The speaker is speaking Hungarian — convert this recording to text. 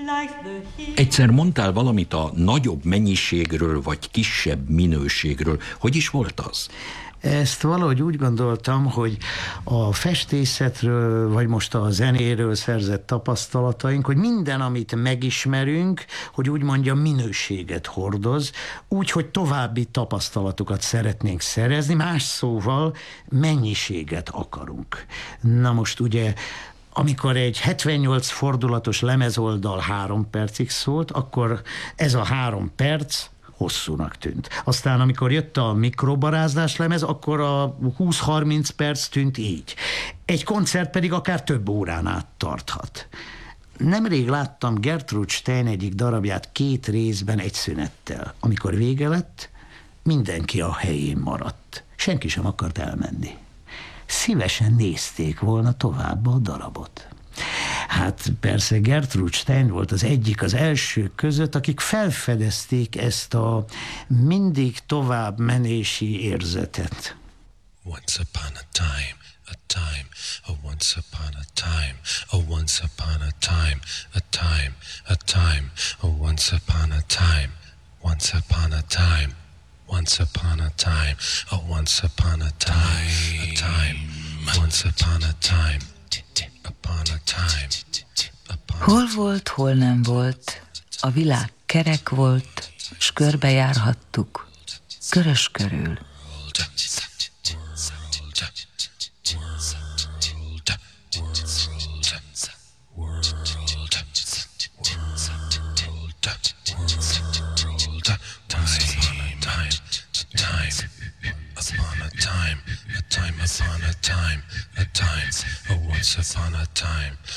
Egyszer mondtál valamit a nagyobb mennyiségről, vagy kisebb minőségről. Hogy is volt az? Ezt valahogy úgy gondoltam, hogy a festészetről, vagy most a zenéről szerzett tapasztalataink, hogy minden, amit megismerünk, hogy úgy mondjam, minőséget hordoz, úgy, hogy további tapasztalatokat szeretnénk szerezni, más szóval mennyiséget akarunk. Na most ugye, amikor egy 78 fordulatos lemezoldal 3 percig szólt, akkor ez a 3 perc hosszúnak tűnt. Aztán, amikor jött a mikrobarázdás lemez, akkor a 20-30 perc tűnt így. Egy koncert pedig akár több órán át tarthat. Nemrég láttam Gertrude Stein egyik darabját 2 részben egy szünettel. Amikor vége lett, mindenki a helyén maradt. Senki sem akart elmenni. Szívesen nézték volna tovább a darabot. Hát persze Gertrude Stein volt az egyik az elsők között, akik felfedezték ezt a mindig tovább menési érzetet. Once upon a time, a once upon a time, a once upon a time, a time, a time, a once upon a time, once upon a time, once upon a time, a once upon a time, a time, once upon a time. Hol volt, hol nem volt, a világ kerek volt, s körbejárhattuk, körös körül. Upon a time, a once upon a time,